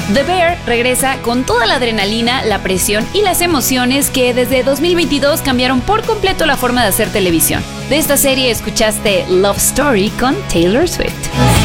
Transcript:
The Bear regresa con toda la adrenalina, la presión y las emociones que desde 2022 cambiaron por completo la forma de hacer televisión. De esta serie escuchaste Love Story con Taylor Swift.